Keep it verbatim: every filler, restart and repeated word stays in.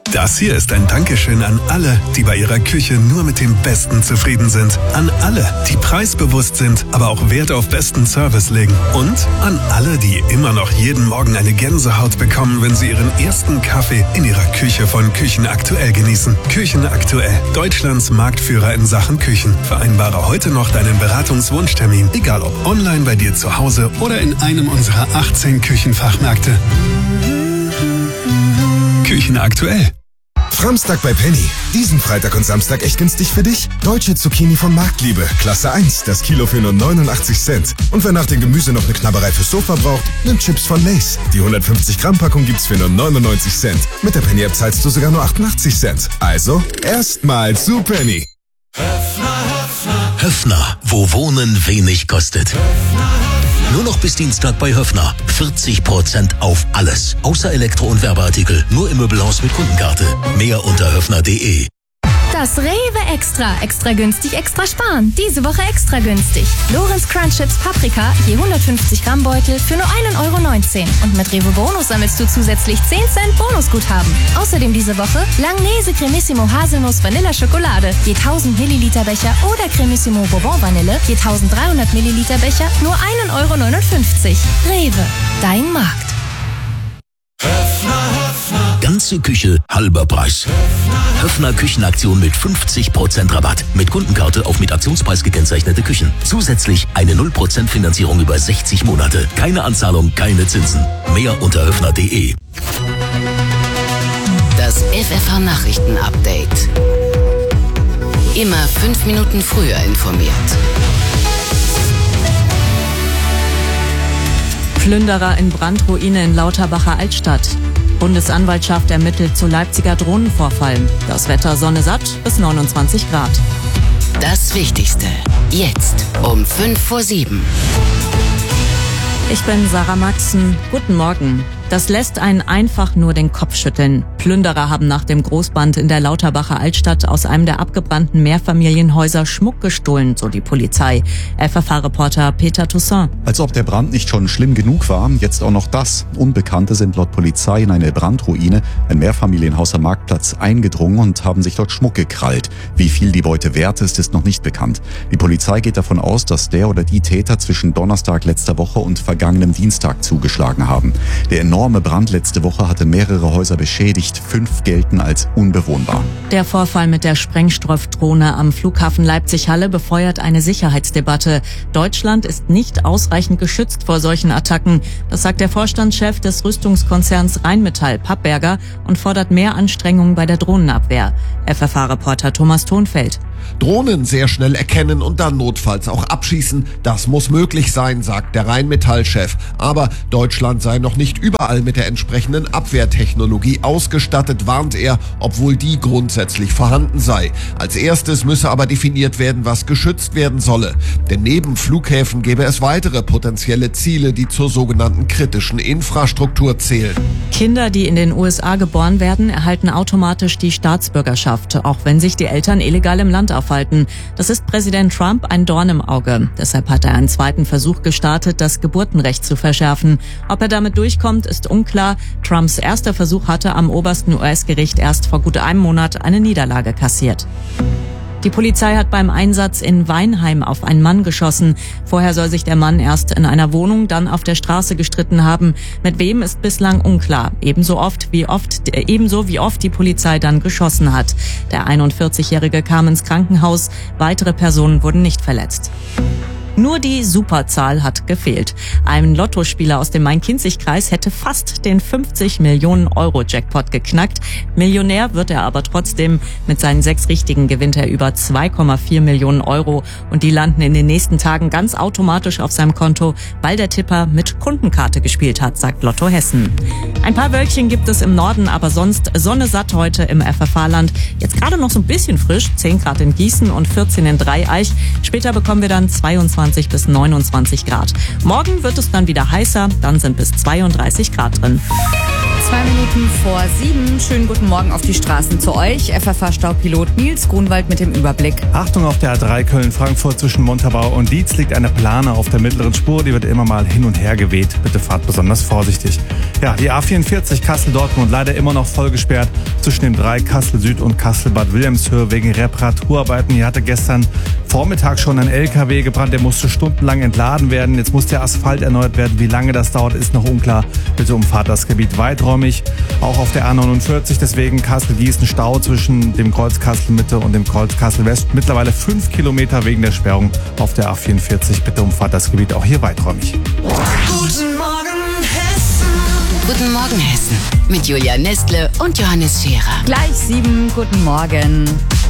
Das hier ist ein Dankeschön an alle, die bei ihrer Küche nur mit dem Besten zufrieden sind. An alle, die preisbewusst sind, aber auch Wert auf besten Service legen. Und an alle, die immer noch jeden Morgen eine Gänsehaut bekommen, wenn sie ihren ersten Kaffee in ihrer Küche von Küchenaktuell genießen. Küchenaktuell, Deutschlands Marktführer in Sachen Küchen. Vereinbare heute noch deinen Beratungswunschtermin, egal ob online bei dir zu Hause oder in einem unserer achtzehn Küchenfachmärkte. Küchenaktuell. Framstag bei Penny. Diesen Freitag und Samstag echt günstig für dich. Deutsche Zucchini von Marktliebe. Klasse eins. Das Kilo für nur neunundachtzig Cent. Und wer nach dem Gemüse noch eine Knabberei fürs Sofa braucht, nimmt Chips von Lay's. Die hundertfünfzig Gramm Packung gibt's für nur neunundneunzig Cent. Mit der Penny App zahlst du sogar nur achtundachtzig Cent. Also, erstmal zu Penny. Höffner, Höffner. Höffner, wo Wohnen wenig kostet. Höffner, Höffner. Nur noch bis Dienstag bei Höffner. vierzig Prozent auf alles. Außer Elektro- und Werbeartikel. Nur im Möbelhaus mit Kundenkarte. Mehr unter höffner punkt de. Das Rewe Extra. Extra günstig, extra sparen. Diese Woche extra günstig. Lorenz Crunch Chips Paprika, je hundertfünfzig Gramm Beutel für nur ein Euro neunzehn. Und mit Rewe Bonus sammelst du zusätzlich zehn Cent Bonusguthaben. Außerdem diese Woche Langnese Cremissimo Haselnuss Vanilla Schokolade, je tausend Milliliter Becher oder Cremissimo Bourbon Vanille, je dreizehnhundert Milliliter Becher, nur ein Euro neunundfünfzig. Rewe, dein Markt. Höffner, Höffner. Ganze Küche, halber Preis. Höffner, Höffner Küchenaktion mit fünfzig Prozent Rabatt. Mit Kundenkarte auf mit Aktionspreis gekennzeichnete Küchen. Zusätzlich eine null Prozent Finanzierung über sechzig Monate. Keine Anzahlung, keine Zinsen. Mehr unter höffner punkt de. Das F F H-Nachrichten-Update. Immer fünf Minuten früher informiert. Plünderer in Brandruine in Lauterbacher Altstadt. Bundesanwaltschaft ermittelt zu Leipziger Drohnenvorfall. Das Wetter Sonne satt bis neunundzwanzig Grad. Das Wichtigste. Jetzt um fünf vor sieben. Ich bin Sarah Maxen. Guten Morgen. Das lässt einen einfach nur den Kopf schütteln. Plünderer haben nach dem Großbrand in der Lauterbacher Altstadt aus einem der abgebrannten Mehrfamilienhäuser Schmuck gestohlen, so die Polizei. F F H-Reporter Peter Toussaint. Als ob der Brand nicht schon schlimm genug war, jetzt auch noch das. Unbekannte sind laut Polizei in eine Brandruine, ein Mehrfamilienhaus am Marktplatz, eingedrungen und haben sich dort Schmuck gekrallt. Wie viel die Beute wert ist, ist noch nicht bekannt. Die Polizei geht davon aus, dass der oder die Täter zwischen Donnerstag letzter Woche und vergangenem Dienstag zugeschlagen haben. Der enorme Brand letzte Woche hatte mehrere Häuser beschädigt. Fünf gelten als unbewohnbar. Der Vorfall mit der Sprengstoffdrohne am Flughafen Leipzig-Halle befeuert eine Sicherheitsdebatte. Deutschland ist nicht ausreichend geschützt vor solchen Attacken. Das sagt der Vorstandschef des Rüstungskonzerns Rheinmetall, Pappberger, und fordert mehr Anstrengungen bei der Drohnenabwehr. F F H-Reporter Thomas Thonfeld. Drohnen sehr schnell erkennen und dann notfalls auch abschießen. Das muss möglich sein, sagt der Rheinmetall-Chef. Aber Deutschland sei noch nicht überall mit der entsprechenden Abwehrtechnologie ausgestattet, warnt er, obwohl die grundsätzlich vorhanden sei. Als erstes müsse aber definiert werden, was geschützt werden solle. Denn neben Flughäfen gäbe es weitere potenzielle Ziele, die zur sogenannten kritischen Infrastruktur zählen. Kinder, die in den U S A geboren werden, erhalten automatisch die Staatsbürgerschaft, auch wenn sich die Eltern illegal im Land aufhalten. Das ist Präsident Trump ein Dorn im Auge. Deshalb hat er einen zweiten Versuch gestartet, das Geburtenrecht zu verschärfen. Ob er damit durchkommt, ist unklar. Trumps erster Versuch hatte am obersten U S-Gericht erst vor gut einem Monat eine Niederlage kassiert. Die Polizei hat beim Einsatz in Weinheim auf einen Mann geschossen. Vorher soll sich der Mann erst in einer Wohnung, dann auf der Straße gestritten haben. Mit wem ist bislang unklar. Ebenso oft wie oft, äh, ebenso wie oft die Polizei dann geschossen hat. Der einundvierzigjährige kam ins Krankenhaus. Weitere Personen wurden nicht verletzt. Nur die Superzahl hat gefehlt. Ein Lottospieler aus dem Main-Kinzig-Kreis hätte fast den fünfzig Millionen Euro Jackpot geknackt. Millionär wird er aber trotzdem. Mit seinen sechs Richtigen gewinnt er über zwei Komma vier Millionen Euro. Und die landen in den nächsten Tagen ganz automatisch auf seinem Konto, weil der Tipper mit Kundenkarte gespielt hat, sagt Lotto Hessen. Ein paar Wölkchen gibt es im Norden, aber sonst Sonne satt heute im F F H-Land. Jetzt gerade noch so ein bisschen frisch, zehn Grad in Gießen und vierzehn in Dreieich. Später bekommen wir dann zweiundzwanzig bis neunundzwanzig Grad. Morgen wird es dann wieder heißer, dann sind bis zweiunddreißig Grad drin. Zwei Minuten vor sieben. Schönen guten Morgen auf die Straßen zu euch. F F H-Staupilot Nils Grunwald mit dem Überblick. Achtung auf der A drei Köln-Frankfurt zwischen Montabaur und Dietz liegt eine Plane auf der mittleren Spur. Die wird immer mal hin und her geweht. Bitte fahrt besonders vorsichtig. Ja, die A vierundvierzig Kassel-Dortmund leider immer noch voll gesperrt zwischen dem drei Kassel-Süd und Kassel-Bad Wilhelmshöhe wegen Reparaturarbeiten. Hier hatte gestern Vormittag schon ein L K W gebrannt. Der musste stundenlang entladen werden. Jetzt muss der Asphalt erneuert werden. Wie lange das dauert, ist noch unklar. Bitte umfahrt das Gebiet weiträumig. Auch auf der A neunundvierzig, deswegen Kassel-Gießen Stau zwischen dem Kreuz Kassel-Mitte und dem Kreuz Kassel-West. Mittlerweile fünf Kilometer wegen der Sperrung auf der A vierundvierzig. Bitte umfahrt das Gebiet auch hier weiträumig. Guten Morgen, Hessen. Guten Morgen, Hessen. Mit Julia Nestle und Johannes Scherer. Gleich sieben. Guten Morgen.